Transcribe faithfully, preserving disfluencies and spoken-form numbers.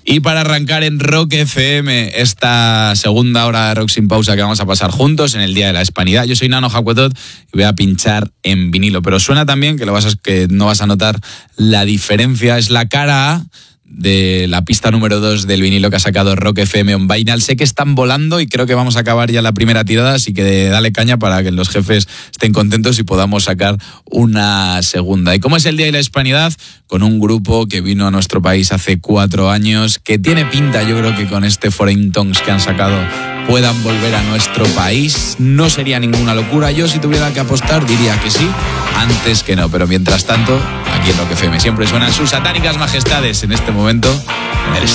Y para arrancar en Rock F M esta segunda hora de Rock Sin Pausa que vamos a pasar juntos en el Día de la Hispanidad, yo soy Nano Jacuetot y voy a pinchar en vinilo, pero suena también que, lo vas a, que no vas a notar la diferencia, es la cara A de la pista número dos del vinilo que ha sacado Rock F M on Vinyl. Sé que están volando y creo que vamos a acabar ya la primera tirada, así que dale caña para que los jefes estén contentos y podamos sacar una segunda. ¿Y cómo es el Día de la Hispanidad? Con un grupo que vino a nuestro país hace cuatro años, que tiene pinta, yo creo que con este Foreign Tongues que han sacado puedan volver a nuestro país. No sería ninguna locura. Yo, si tuviera que apostar, diría que sí, antes que no. Pero mientras tanto, aquí en Rock F M siempre suenan sus satánicas majestades en este momento en el